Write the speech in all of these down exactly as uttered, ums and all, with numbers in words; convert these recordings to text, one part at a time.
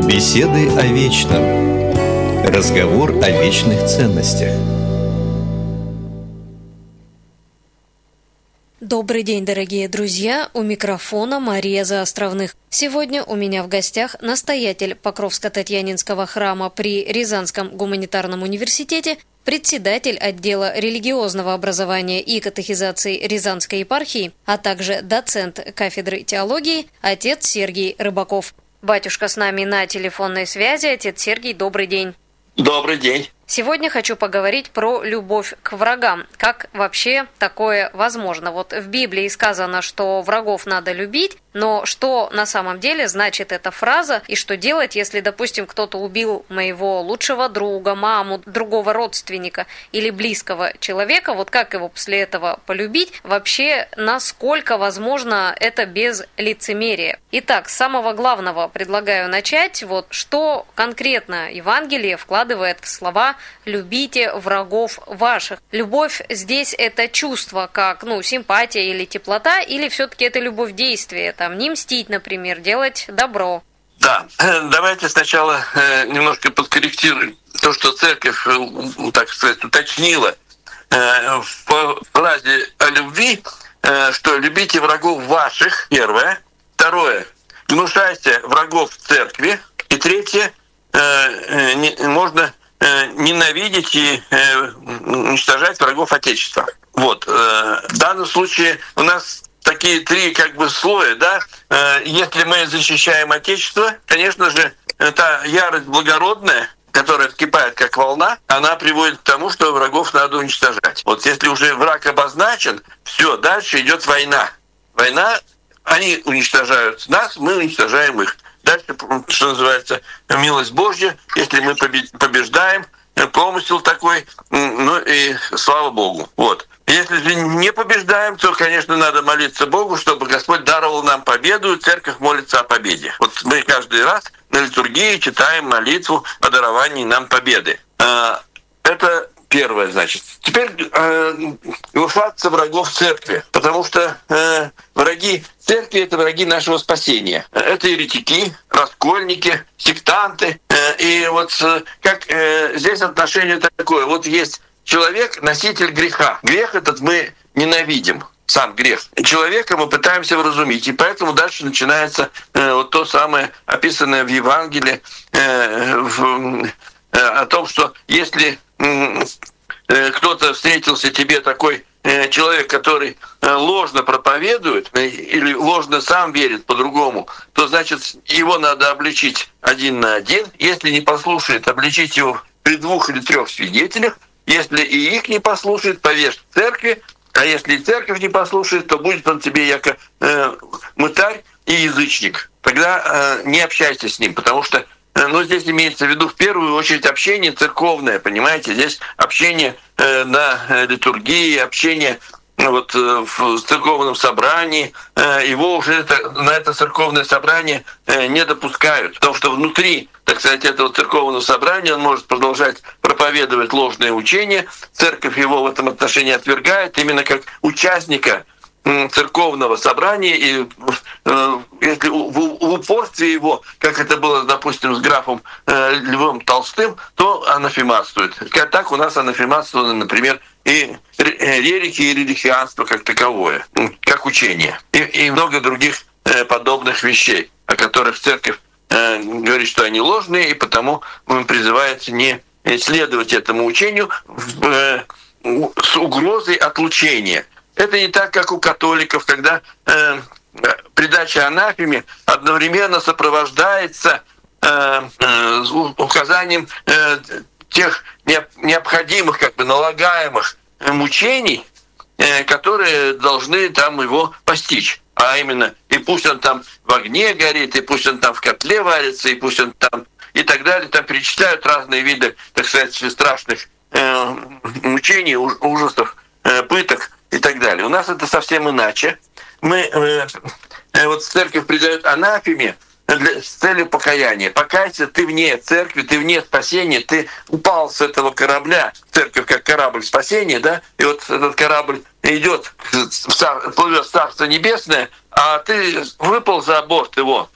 Беседы о вечном. Разговор о вечных ценностях. Добрый день, дорогие друзья! У микрофона Мария Заостровных. Сегодня у меня в гостях настоятель Покровско-Татьянинского храма при Рязанском гуманитарном университете, председатель отдела религиозного образования и катехизации Рязанской епархии, а также доцент кафедры теологии, отец Сергий Рыбаков. Батюшка с нами на телефонной связи. Отец Сергий, добрый день. Добрый день. Сегодня хочу поговорить про любовь к врагам. Как вообще такое возможно? Вот в Библии сказано, что врагов надо любить, но что на самом деле значит эта фраза и что делать, если, допустим, кто-то убил моего лучшего друга, маму, другого родственника или близкого человека, вот как его после этого полюбить? Вообще, насколько возможно это без лицемерия? Итак, с самого главного предлагаю начать. Вот что конкретно Евангелие вкладывает в слова «любите врагов ваших». Любовь здесь это чувство, как ну, симпатия или теплота, или все-таки это любовь действия, там, не мстить, например, делать добро? Да, давайте сначала немножко подкорректируем то, что церковь, так сказать, уточнила в фразе о любви, что любите врагов ваших, первое. Второе, гнушайся врагов церкви. И третье, можно ненавидеть и уничтожать врагов Отечества. Вот. В данном случае у нас такие три как бы слоя, да. Если мы защищаем Отечество, конечно же, та ярость благородная, которая вскипает как волна, она приводит к тому, что врагов надо уничтожать. Вот если уже враг обозначен, все, дальше идет война. Война, они уничтожают нас, мы уничтожаем их. Дальше, что называется, милость Божья, если мы побеждаем, промысел такой, ну и слава Богу. Вот. Если же не побеждаем, то, конечно, надо молиться Богу, чтобы Господь даровал нам победу, и церковь молится о победе. Вот мы каждый раз на литургии читаем молитву о даровании нам победы. Это первое, значит. Теперь э, гнушаться врагов церкви, потому что э, враги церкви — это враги нашего спасения. Это еретики, раскольники, сектанты. Э, и вот э, как э, здесь отношение такое. Вот есть человек, носитель греха. Грех этот мы ненавидим. Сам грех. Человека мы пытаемся вразумить. И поэтому дальше начинается э, вот то самое, описанное в Евангелии, э, в, э, о том, что если кто-то встретился тебе, такой человек, который ложно проповедует или ложно сам верит по-другому, то значит его надо обличить один на один. Если не послушает, обличить его при двух или трех свидетелях. Если и их не послушает, повесь в церкви. А если и церковь не послушает, то будет он тебе яко э, мытарь и язычник. Тогда э, не общайся с ним, потому что но здесь имеется в виду в первую очередь общение церковное, понимаете? Здесь общение э, на литургии, общение вот, э, в церковном собрании. Э, его уже это, на это церковное собрание э, не допускают. Потому что внутри, так сказать, этого церковного собрания он может продолжать проповедовать ложные учения. Церковь его в этом отношении отвергает именно как участника церковного собрания, и э, если в, в упорстве его, как это было, допустим, с графом э, Львом Толстым, то анафематствует. Так у нас анафематствовано, например, и рерихи, и религианство как таковое, как учение, и, и много других э, подобных вещей, о которых церковь э, говорит, что они ложные, и потому призывает не следовать этому учению э, с угрозой отлучения. Это не так, как у католиков, когда э, предача анафеме одновременно сопровождается э, э, указанием э, тех необходимых, как бы налагаемых мучений, э, которые должны там его постичь. А именно, и пусть он там в огне горит, и пусть он там в котле варится, и пусть он там и так далее. Там перечисляют разные виды, так сказать, страшных э, мучений, ужасов, э, пыток и так далее. У нас это совсем иначе. Мы, э, э, вот церковь придает анафеме для, с целью покаяния. Покайся, ты вне церкви, ты вне спасения, ты упал с этого корабля. Церковь как корабль спасения, да? И вот этот корабль идет, плывет в Царство Небесное, а ты выпал за борт его.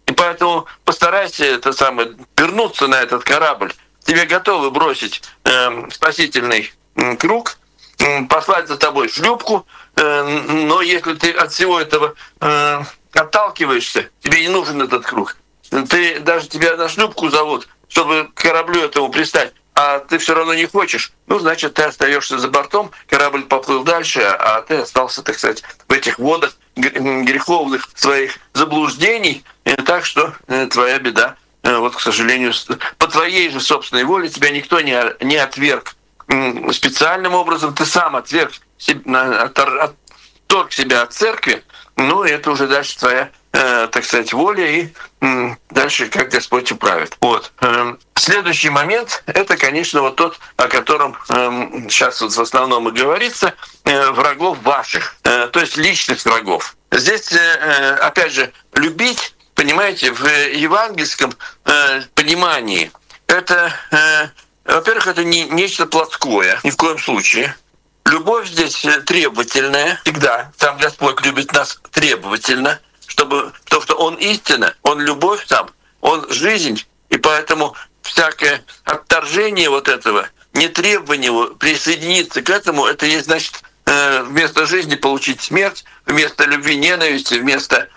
И поэтому постарайся это самое, вернуться на этот корабль. Тебе готовы бросить э, спасительный э, круг, э, послать за тобой шлюпку, э, но если ты от всего этого э, отталкиваешься, тебе не нужен этот круг. Ты, даже тебя на шлюпку зовут, чтобы к кораблю этому пристать, а ты все равно не хочешь, ну, значит, ты остаешься за бортом, корабль поплыл дальше, а ты остался, так сказать, в этих водах греховных своих заблуждений, так что твоя беда. Вот, к сожалению, по твоей же собственной воле тебя никто не, не отверг специальным образом, ты сам отверг, отторг себя от церкви, ну, это уже дальше твоя, э, так сказать, воля, и э, дальше как Господь управит. Вот. Э, следующий момент, это, конечно, вот тот, о котором э, сейчас вот в основном и говорится, э, врагов ваших, э, то есть личных врагов. Здесь, э, опять же, любить, понимаете, в евангельском э, понимании, это, э, во-первых, это не нечто плотское, ни в коем случае. Любовь здесь требовательная всегда. Сам Господь любит нас требовательно, чтобы, потому что Он истина, Он любовь сам, Он жизнь, и поэтому всякое отторжение вот этого, не требование присоединиться к этому, это есть, значит, вместо жизни получить смерть, вместо любви ненависть, вместо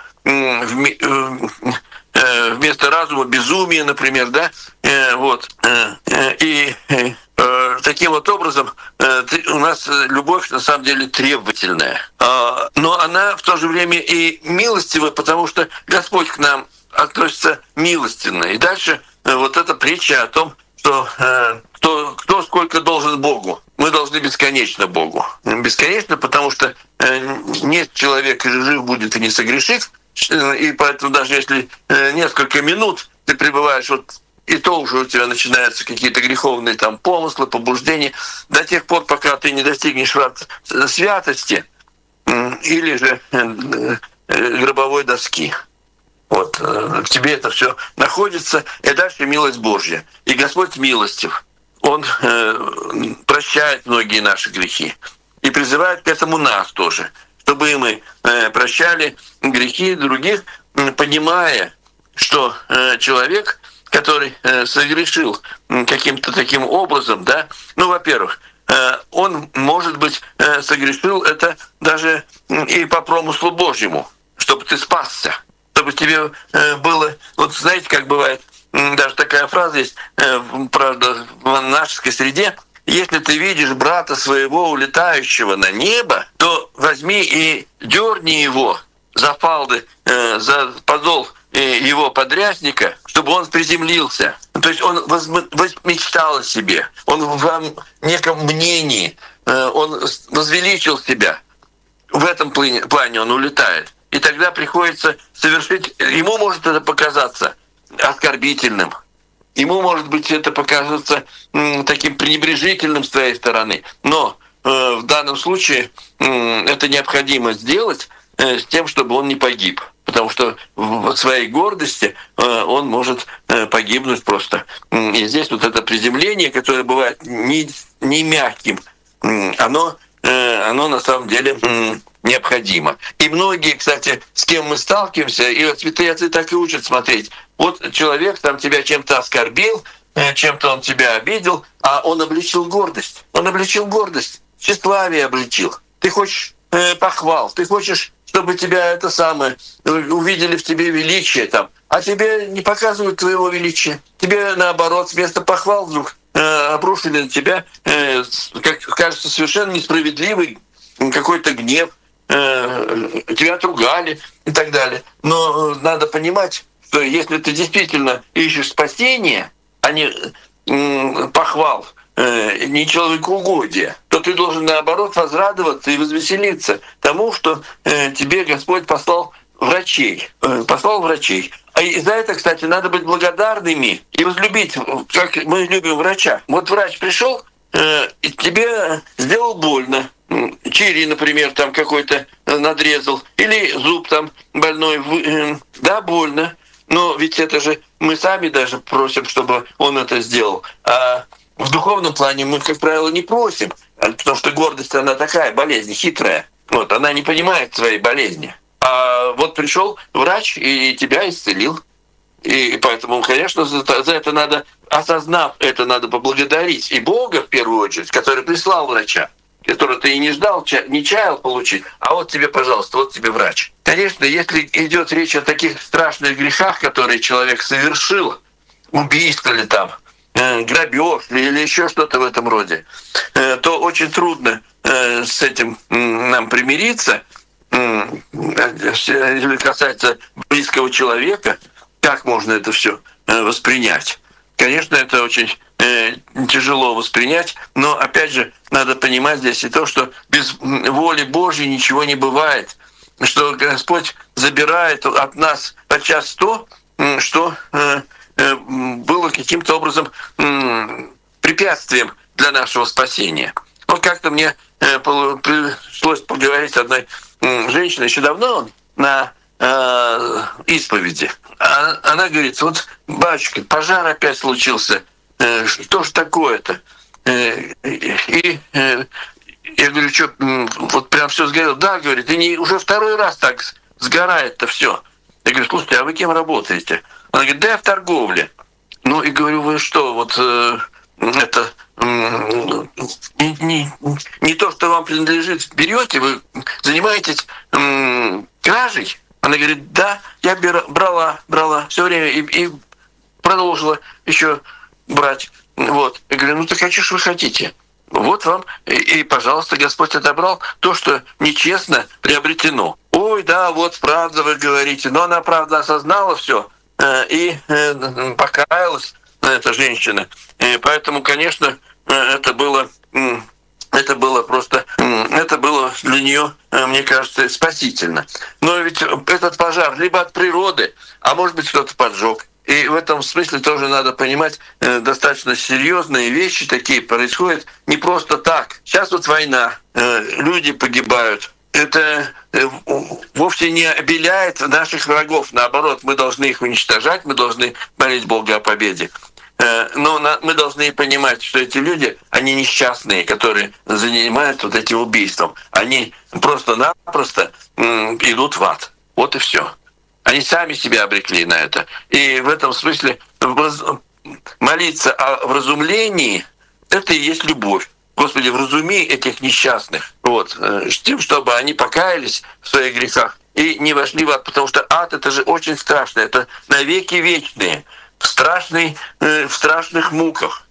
вместо разума безумие, например, да, вот, и таким вот образом у нас любовь на самом деле требовательная, но она в то же время и милостивая, потому что Господь к нам относится милостивно. И дальше вот эта притча о том, что кто, кто сколько должен Богу. Мы должны бесконечно Богу. Бесконечно, потому что нет человека жив будет и не согрешит, и поэтому даже если несколько минут ты пребываешь, вот и то уже у тебя начинаются какие-то греховные там помыслы, побуждения, до тех пор, пока ты не достигнешь святости или же гробовой доски. Вот в тебе это все находится, и дальше милость Божья. И Господь милостив. Он прощает многие наши грехи и призывает к этому нас тоже, чтобы мы прощали грехи других, понимая, что человек, который согрешил каким-то таким образом, да, ну, во-первых, он, может быть, согрешил это даже и по промыслу Божьему, чтобы ты спасся, чтобы тебе было, вот знаете, как бывает, даже такая фраза есть, правда, в монашеской среде: если ты видишь брата своего улетающего на небо, то возьми и дерни его за фалды, за подол его подрясника, чтобы он приземлился. То есть он мечтал о себе, он в неком мнении, он возвеличил себя. В этом плане он улетает. И тогда приходится совершить, ему может это показаться оскорбительным, ему может быть это показаться таким пренебрежительным с твоей стороны, но в данном случае это необходимо сделать с тем, чтобы он не погиб. Потому что в своей гордости он может погибнуть просто. И здесь вот это приземление, которое бывает не, не мягким, оно, оно на самом деле необходимо. И многие, кстати, с кем мы сталкиваемся, и вот святые отцы так и учат смотреть. Вот человек там тебя чем-то оскорбил, чем-то он тебя обидел, а он обличил гордость. Он обличил гордость, тщеславие обличил. Ты хочешь похвал, ты хочешь, чтобы тебя это самое, увидели в тебе величие там, а тебе не показывают твоего величия. Тебе, наоборот, вместо похвал вдруг э, обрушили на тебя, э, как кажется, совершенно несправедливый какой-то гнев, э, тебя отругали и так далее. Но надо понимать, что если ты действительно ищешь спасения, а не э, похвал, э, не человекоугодия, то ты должен, наоборот, возрадоваться и возвеселиться тому, что э, тебе Господь послал врачей, э, послал врачей. А и за это, кстати, надо быть благодарными и возлюбить, как мы любим врача. Вот врач пришел, э, и тебе сделал больно. Чири, например, там какой-то надрезал, или зуб там больной, э, да, больно. Но ведь это же мы сами даже просим, чтобы он это сделал. А в духовном плане мы, как правило, не просим, потому что гордость, она такая болезнь, хитрая. Вот, она не понимает своей болезни. А вот пришел врач и тебя исцелил. И поэтому, конечно, за это надо, осознав это, надо поблагодарить. И Бога, в первую очередь, который прислал врача, который ты и не ждал, не чаял получить, а вот тебе, пожалуйста, вот тебе врач. Конечно, если идет речь о таких страшных грехах, которые человек совершил, убийство ли там, грабеж или еще что-то в этом роде, то очень трудно с этим нам примириться. Если касается близкого человека, как можно это все воспринять? Конечно, это очень э, тяжело воспринять, но опять же надо понимать здесь и то, что без воли Божьей ничего не бывает, что Господь забирает от нас подчас то, что э, э, было каким-то образом э, препятствием для нашего спасения. Вот как-то мне э, пришлось поговорить с одной э, женщиной еще давно на исповеди. Она говорит: вот, батюшка, пожар опять случился. Что ж такое-то? И я говорю: что, вот прям все сгорело? Да, говорит, и не, уже второй раз так сгорает-то все. Я говорю: слушайте, а вы кем работаете? Она говорит: да я в торговле. Ну и говорю: вы что, вот это не, не, не то, что вам принадлежит, берете, вы занимаетесь кражей? Она говорит: да, я брала, брала все время и, и продолжила еще брать. Вот. Я говорю: ну так а что ж вы хотите? Вот вам, и, и, пожалуйста, Господь отобрал то, что нечестно приобретено. Ой, да, вот правда вы говорите. Но она, правда, осознала все э, и э, покаялась, эта женщина. И поэтому, конечно, это было... Э, Это было просто, это было для нее, мне кажется, спасительно. Но ведь этот пожар либо от природы, а может быть кто-то поджег. И в этом смысле тоже надо понимать, достаточно серьезные вещи такие происходят не просто так. Сейчас вот война, люди погибают. Это вовсе не обеляет наших врагов. Наоборот, мы должны их уничтожать, мы должны молить Бога о победе. Но мы должны понимать, что эти люди, они несчастные, которые занимаются вот этим убийством. Они просто-напросто идут в ад. Вот и все. Они сами себя обрекли на это. И в этом смысле молиться о вразумлении — это и есть любовь. Господи, вразуми этих несчастных, вот, с тем, чтобы они покаялись в своих грехах и не вошли в ад, потому что ад — это же очень страшно, это навеки вечные. В, страшной, в страшных муках,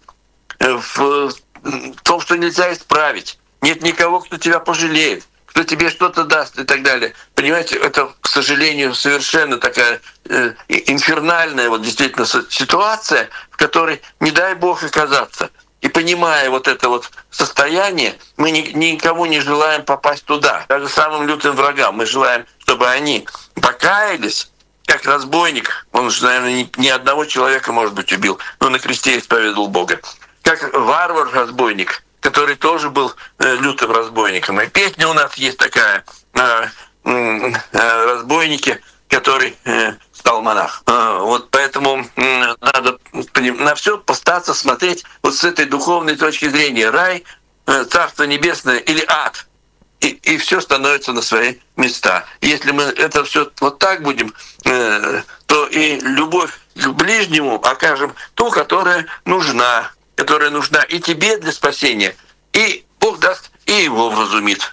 в том, что нельзя исправить. Нет никого, кто тебя пожалеет, кто тебе что-то даст и так далее. Понимаете, это, к сожалению, совершенно такая э, инфернальная вот действительно ситуация, в которой, не дай Бог, оказаться. И понимая вот это вот состояние, мы ни, никому не желаем попасть туда. Даже самым лютым врагам мы желаем, чтобы они покаялись, как разбойник, он же, наверное, ни одного человека, может быть, убил, но на кресте исповедовал Бога. Как варвар-разбойник, который тоже был э, лютым разбойником. И песня у нас есть такая э, э, «Разбойники, который э, стал монах». Э, вот поэтому э, надо на все постараться смотреть вот с этой духовной точки зрения. Рай, э, Царство Небесное или ад. И, и все становится на свои места. Если мы это все вот так будем, э, то и любовь к ближнему окажем ту, которая нужна, которая нужна и тебе для спасения, и Бог даст, и его вразумит.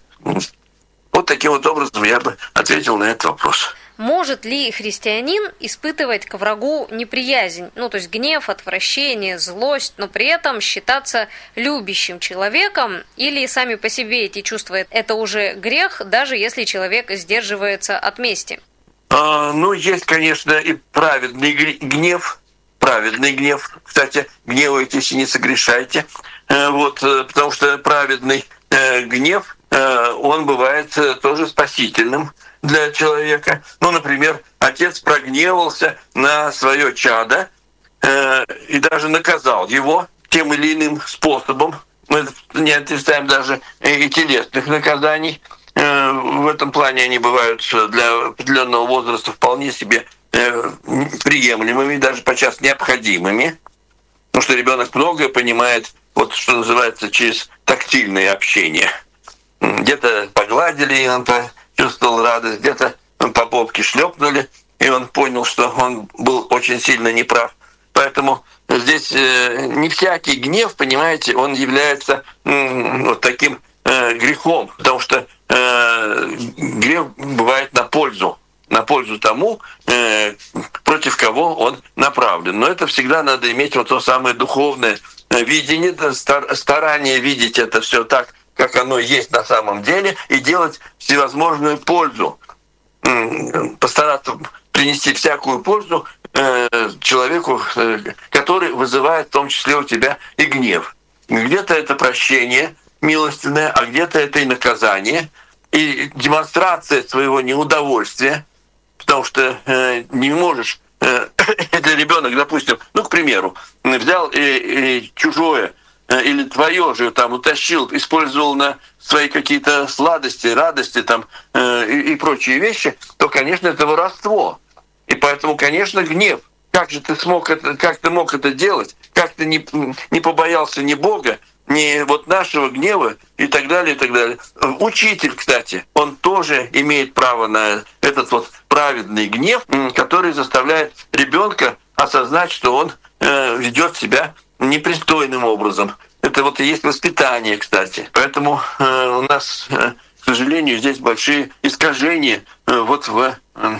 Вот таким вот образом я бы ответил на этот вопрос. Может ли христианин испытывать к врагу неприязнь, ну то есть гнев, отвращение, злость, но при этом считаться любящим человеком, или сами по себе эти чувства — это уже грех, даже если человек сдерживается от мести? А, ну, есть, конечно, и праведный гнев, праведный гнев. Кстати, гневайтесь и не согрешайте. Вот, потому что праведный гнев, он бывает тоже спасительным для человека. Ну, например, отец прогневался на свое чадо э, и даже наказал его тем или иным способом. Мы не отрицаем даже и телесных наказаний. Э, в этом плане они бывают для определенного возраста вполне себе э, приемлемыми, даже подчас необходимыми. Потому что ребенок многое понимает, вот что называется, через тактильное общение. Где-то погладили, и он чувствовал радость, где-то по попке шлепнули, и он понял, что он был очень сильно неправ. Поэтому здесь не всякий гнев, понимаете, он является вот таким грехом, потому что гнев бывает на пользу, на пользу тому, против кого он направлен. Но это всегда надо иметь вот то самое духовное видение, старание видеть это все так, как оно есть на самом деле, и делать всевозможную пользу, постараться принести всякую пользу человеку, который вызывает в том числе у тебя и гнев. Где-то это прощение милостивное, а где-то это и наказание, и демонстрация своего неудовольствия, потому что э, не можешь, э, если ребенок, допустим, ну, к примеру, взял и, и чужое э, или твое же там утащил, использовал на свои какие-то сладости, радости там э, и, и прочие вещи, то, конечно, это воровство. И поэтому, конечно, гнев. Как же ты смог это, как ты мог это делать? Как ты не, не побоялся ни Бога, ни вот нашего гнева и так далее, и так далее. Учитель, кстати, он тоже имеет право на этот вот праведный гнев, который заставляет ребенка осознать, что он э, ведет себя непристойным образом. Это вот и есть воспитание, кстати. Поэтому э, у нас, э, к сожалению, здесь большие искажения э, вот в, э,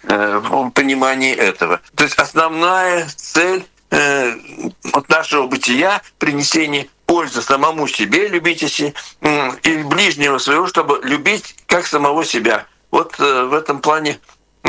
в понимании этого. То есть основная цель э, от нашего бытия — принесение пользы самому себе, любите себе, и ближнего своего, чтобы любить как самого себя. Вот э, в этом плане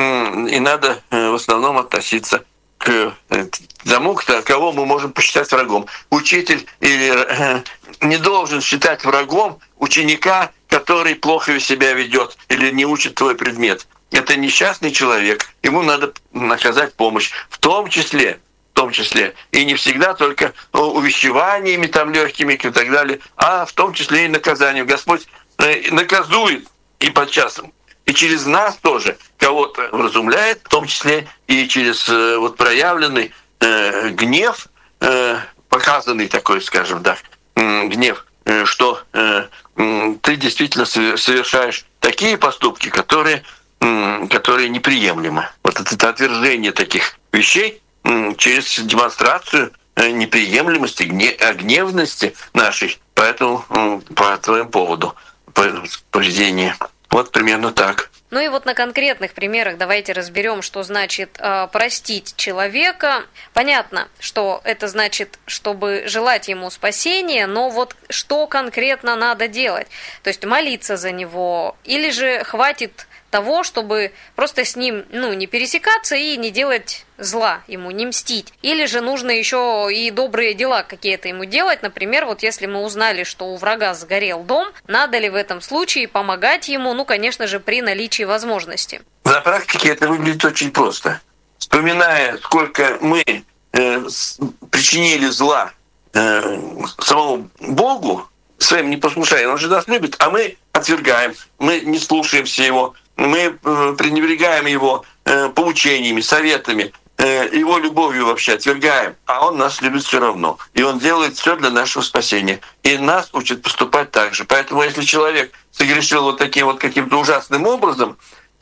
э, и надо э, в основном относиться к тому, кого мы можем посчитать врагом. Учитель или, э, не должен считать врагом ученика, который плохо себя ведет или не учит твой предмет. Это несчастный человек, ему надо оказать помощь, в том числе, в том числе, и не всегда только увещеваниями там легкими и так далее, а в том числе и наказанием. Господь наказует и подчас, и через нас тоже кого-то вразумляет, в том числе и через вот проявленный э, гнев, э, показанный такой, скажем, да, э, гнев, э, что э, э, ты действительно совершаешь такие поступки, которые, э, которые неприемлемы. Вот это отвержение таких вещей э, через демонстрацию э, неприемлемости, гневности нашей по этому, э, по твоему поводу поведения. Вот примерно так. Ну и вот на конкретных примерах давайте разберем, что значит э, простить человека. Понятно, что это значит, чтобы желать ему спасения, но вот что конкретно надо делать? То есть молиться за него, или же хватит того, чтобы просто с ним, ну, не пересекаться и не делать зла ему, не мстить. Или же нужно еще и добрые дела какие-то ему делать. Например, вот если мы узнали, что у врага сгорел дом, надо ли в этом случае помогать ему, ну, конечно же, при наличии возможности. На практике это выглядит очень просто. Вспоминая, сколько мы э, причинили зла э, самому Богу, своим непослушанием, он же нас любит, а мы отвергаем, мы не слушаемся его, мы пренебрегаем его поучениями, советами, его любовью вообще отвергаем, а он нас любит все равно. И он делает все для нашего спасения. И нас учит поступать так же. Поэтому если человек согрешил вот таким вот каким-то ужасным образом,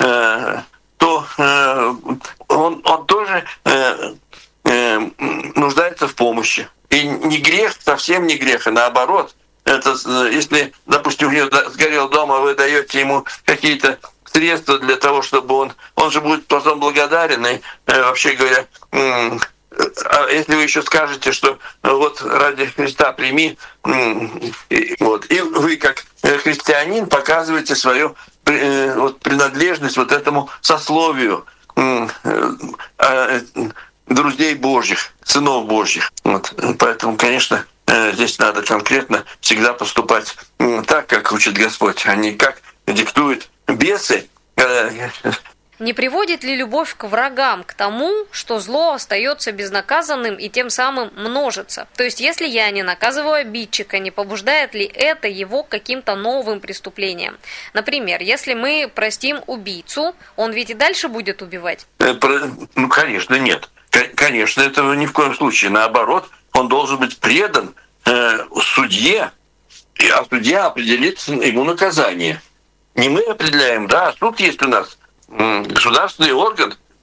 то он, он тоже нуждается в помощи. И не грех, совсем не грех, а наоборот. Это, если, допустим, у него сгорел дом, а вы даете ему какие-то средства для того, чтобы он, он же будет потом благодарен. И э, вообще говоря, э, а если вы еще скажете, что э, вот ради Христа прими, э, и, вот, и вы как христианин показываете свою э, вот, принадлежность вот этому сословию э, э, друзей Божьих, сынов Божьих. Вот. Поэтому, конечно, э, здесь надо конкретно всегда поступать э, так, как учит Господь, а не как диктует бесы. Не приводит ли любовь к врагам к тому, что зло остается безнаказанным и тем самым множится? То есть, если я не наказываю обидчика, не побуждает ли это его к каким-то новым преступлениям? Например, если мы простим убийцу, он ведь и дальше будет убивать? Ну, конечно, нет. Конечно, этого ни в коем случае. Наоборот, он должен быть предан э, судье, а судья определит ему наказание. Не мы определяем, да, суд есть у нас, государственный орган,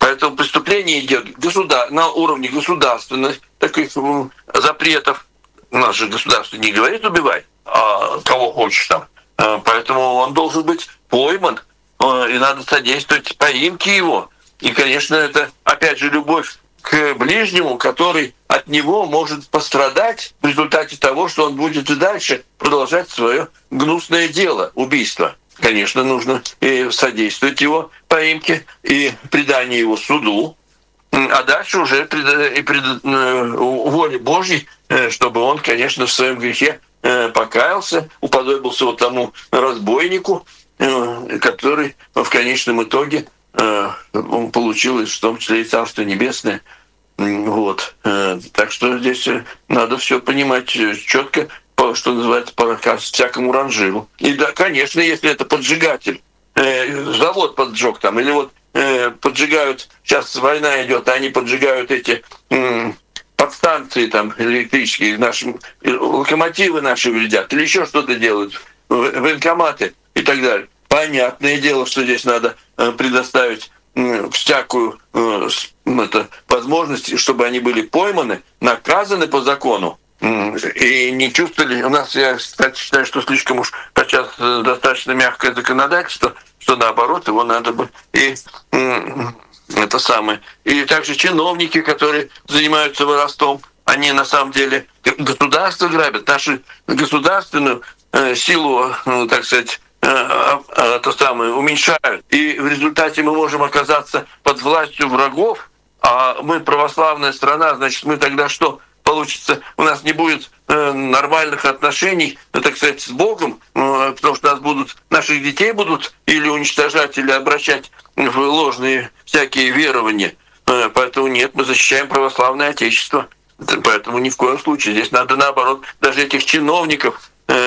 Поэтому преступление идет государ... на уровне государственных таких запретов. У нас же государство не говорит убивай, а кого хочешь там. Поэтому он должен быть пойман, и надо содействовать поимке его. И, конечно, это, опять же, любовь к ближнему, который от него может пострадать в результате того, что он будет и дальше продолжать свое гнусное дело, убийство. Конечно, нужно и содействовать его поимке, и предание его суду, а дальше уже и пред воле Божьей, чтобы он, конечно, в своем грехе покаялся, уподобился вот тому разбойнику, который в конечном итоге он получил, в том числе и Царство Небесное. Вот. Так что здесь надо все понимать четко, что называется, по всякому ранжиру. И да, конечно, если это поджигатель, завод поджег там, или вот поджигают, сейчас война идет, а они поджигают эти подстанции там электрические, наши локомотивы наши вредят, или еще что-то делают, военкоматы и так далее. Понятное дело, что здесь надо предоставить всякую это, возможность, чтобы они были пойманы, наказаны по закону и не чувствовали. У нас, я, кстати, считаю, что слишком уж подчас достаточно мягкое законодательство, что наоборот, его надо бы и это самое. И также чиновники, которые занимаются воровством, они на самом деле государство грабят, нашу государственную силу, так сказать, то самое, уменьшают. И в результате мы можем оказаться под властью врагов, а мы православная страна, значит, мы тогда что? Получится, у нас не будет нормальных отношений, так сказать, с Богом, потому что нас будут, наших детей будут или уничтожать, или обращать в ложные всякие верования. Поэтому нет, мы защищаем православное Отечество. Поэтому ни в коем случае. Здесь надо, наоборот, даже этих чиновников,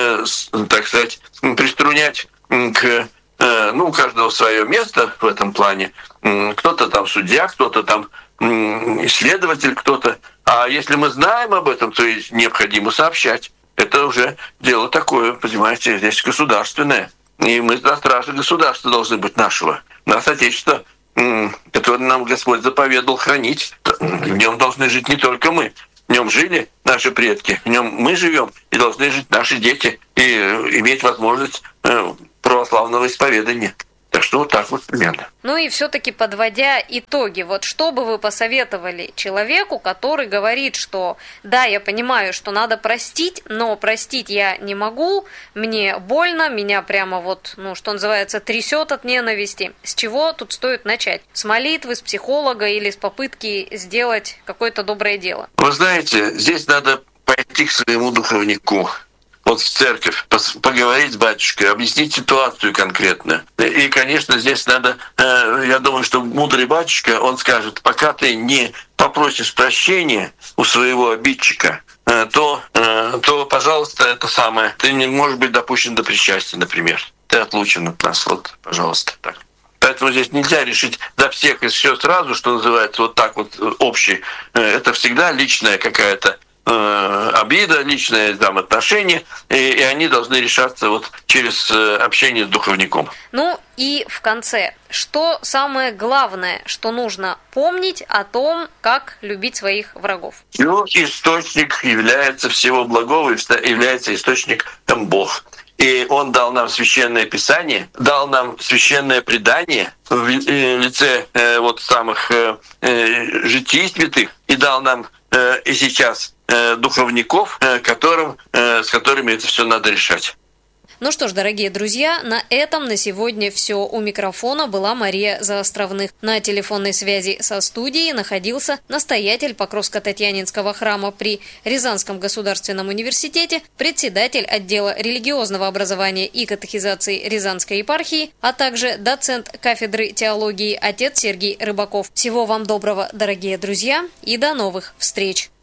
так сказать, приструнять к, ну, у каждого свое место в этом плане. Кто-то там судья, кто-то там исследователь, кто-то. А если мы знаем об этом, то необходимо сообщать. Это уже дело такое, понимаете, здесь государственное. И мы на страже государства должны быть нашего. Нас Отечество, которое нам Господь заповедал хранить, в нем должны жить не только мы. В нем жили наши предки, в нем мы живем, и должны жить наши дети, и иметь возможность православного исповедания. Так что вот так вот примерно. Ну и все-таки подводя итоги, вот что бы вы посоветовали человеку, который говорит, что да, я понимаю, что надо простить, но простить я не могу, мне больно, меня прямо вот, ну что называется, трясет от ненависти. С чего тут стоит начать? С молитвы, с психолога или с попытки сделать какое-то доброе дело? Вы знаете, здесь надо пойти к своему духовнику. Вот в церковь, поговорить с батюшкой, объяснить ситуацию конкретно. И, конечно, здесь надо, я думаю, что мудрый батюшка, он скажет, пока ты не попросишь прощения у своего обидчика, то, то, пожалуйста, это самое, ты не можешь быть допущен до причастия, например. Ты отлучен от нас, вот, пожалуйста, так. Поэтому здесь нельзя решить за всех и все сразу, что называется, вот так вот общий. Это всегда личная какая-то обида, личные там отношения, и, и они должны решаться вот через общение с духовником. Ну и в конце, что самое главное, что нужно помнить о том, как любить своих врагов? Ну, источник является всего благого, является источником Бог. И Он дал нам священное Писание, дал нам священное предание в лице вот самых житий святых, и дал нам и сейчас духовников, которым, с которыми это все надо решать. Ну что ж, дорогие друзья, на этом на сегодня все. У микрофона была Мария Заостровных. На телефонной связи со студией находился настоятель Покровско-Татьянинского храма при Рязанском государственном университете, председатель отдела религиозного образования и катехизации Рязанской епархии, а также доцент кафедры теологии отец Сергей Рыбаков. Всего вам доброго, дорогие друзья, и до новых встреч!